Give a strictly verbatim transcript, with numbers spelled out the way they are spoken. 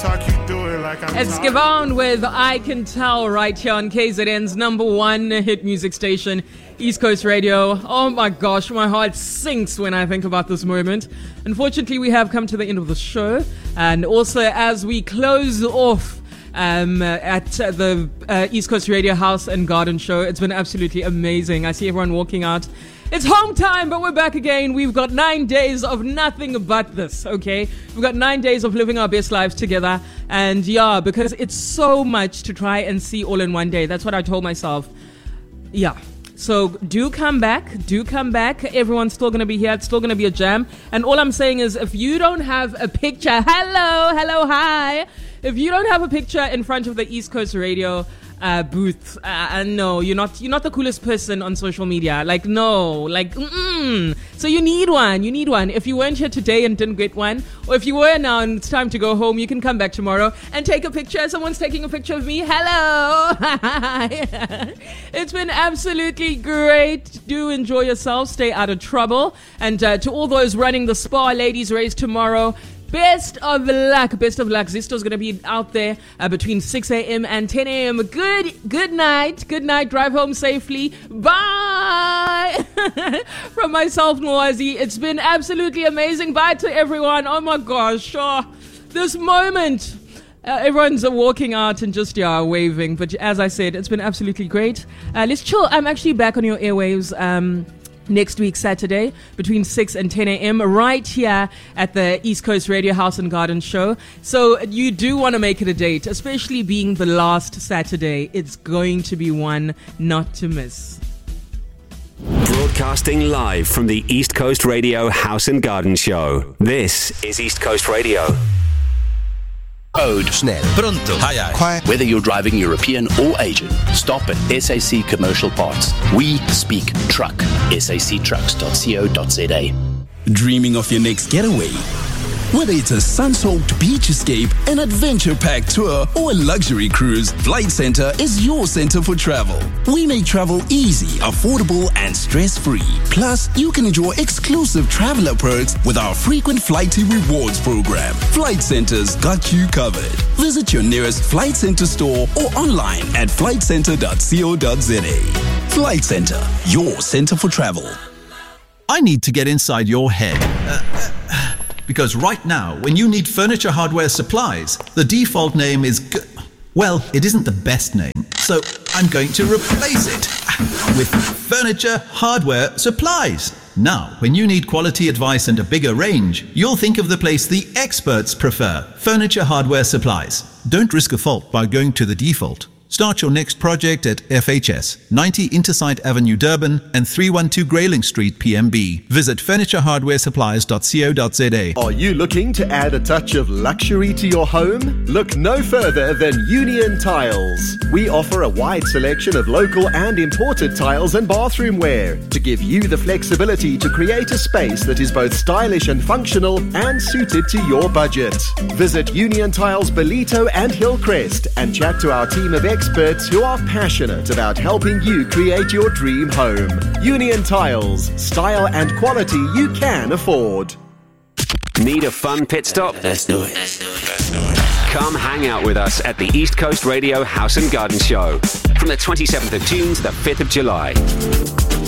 talk you through it like I'm It's Gavon with I Can Tell right here on K Z N's number one hit music station, East Coast Radio. Oh my gosh, my heart sinks when I think about this moment. Unfortunately, we have come to the end of the show. And also, as we close off um, at the uh, East Coast Radio House and Garden Show, it's been absolutely amazing. I see everyone walking out. It's home time, but we're back again. We've got nine days of nothing but this, okay? We've got nine days of living our best lives together. And yeah, because it's so much to try and see all in one day. That's what I told myself. Yeah. So do come back. Do come back. Everyone's still going to be here. It's still going to be a jam. And all I'm saying is if you don't have a picture, hello, hello, hi. If you don't have a picture in front of the East Coast Radio Uh, booth, uh, no, you're not. You're not the coolest person on social media. Like, no, like, mm-mm. So you need one. You need one. If you weren't here today and didn't get one, or if you were now and it's time to go home, you can come back tomorrow and take a picture. Someone's taking a picture of me. Hello. It's been absolutely great. Do enjoy yourself. Stay out of trouble. And uh, to all those running the Spa Ladies Race tomorrow, best of luck, best of luck. Zisto's going to be out there uh, between six a.m. and ten a.m. Good good night. Good night. Drive home safely. Bye. From myself, Nwazi. It's been absolutely amazing. Bye to everyone. Oh my gosh. Oh, this moment. Uh, everyone's uh, walking out and just, yeah, waving. But as I said, it's been absolutely great. Uh, let's chill. I'm actually back on your airwaves. Um... Next week, Saturday, between six and ten a.m. right here at the East Coast Radio House and Garden Show. So you do want to make it a date, especially being the last Saturday. It's going to be one not to miss. Broadcasting live from the East Coast Radio House and Garden Show. This is East Coast Radio. Code Snel. Pronto. Hi, hi. Whether you're driving European or Asian, stop at S A C Commercial Parts. We speak truck. S A C trucks dot co dot z a. Dreaming of your next getaway? Whether it's a sun-soaked beach escape, an adventure-packed tour, or a luxury cruise, Flight Centre is your center for travel. We make travel easy, affordable, and stress-free. Plus, you can enjoy exclusive traveler perks with our frequent Flighty Rewards program. Flight Centre's got you covered. Visit your nearest Flight Centre store or online at flight centre dot co dot z a. Flight Centre, your center for travel. I need to get inside your head. Uh, uh, Because right now, when you need furniture hardware supplies, the default name is g- well, it isn't the best name. So I'm going to replace it with Furniture Hardware Supplies. Now, when you need quality advice and a bigger range, you'll think of the place the experts prefer, Furniture Hardware Supplies. Don't risk a fault by going to the default. Start your next project at F H S, ninety Intersite Avenue, Durban, and three one two Grayling Street, P M B. Visit furniture hardware supplies dot co dot z a. Are you looking to add a touch of luxury to your home? Look no further than Union Tiles. We offer a wide selection of local and imported tiles and bathroom wear to give you the flexibility to create a space that is both stylish and functional and suited to your budget. Visit Union Tiles Belito and Hillcrest and chat to our team of experts Experts who are passionate about helping you create your dream home. Union Tiles, style and quality you can afford. Need a fun pit stop? Let's do it. Let's do it. Let's do it. Come hang out with us at the East Coast Radio House and Garden Show from the twenty-seventh of June to the fifth of July.